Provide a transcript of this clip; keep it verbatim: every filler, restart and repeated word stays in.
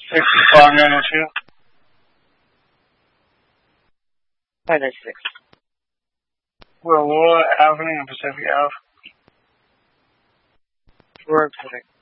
sixty-five ninety-two. Five nine six. Aurora Avenue and Pacific Ave. Aurora Pacific.